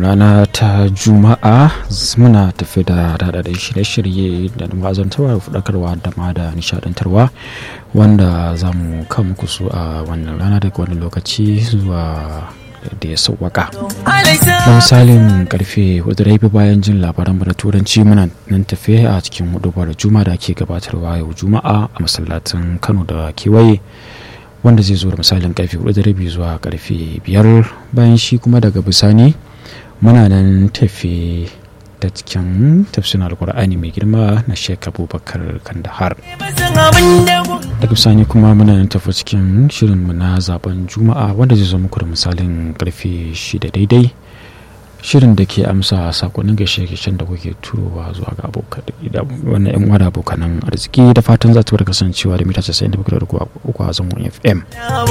rana ta Juma'a muna tafi da daɗaɗɗen shirye-shirye da wazantarwa, faɗakarwa da ma da nishaɗantarwa wanda za mu kan muku su a wannan rana daga wani lokaci zuwa da ya sauwaka. Da misalin karfe 4:30 bayan jin labaran da turanci muna nan tafe a cikin hudubar Juma'a da ake gabatarwa yau Juma'a a masallacin Kano da kewaye, wanda zai zo da misalin karfe 4:30 zuwa karfe 5. Bayan shi kuma daga bisani muna nan tafe da cikin tafsirin alkur'ani mai girma na Sheikh Abubakar Kandahar. Daga bisani kuma muna nan tafe cikin shirinmu na zaben Juma'a wanda zai zo muku da misalin karfe 6 daidai, shirin da ke amsa sakonnin gaishe-gaishen da kuke turowa zuwa ga abokan wannan yan uwa da abokanan arziki, da fatan za ta bar kasancewa da mita 97.3 a zangon FM.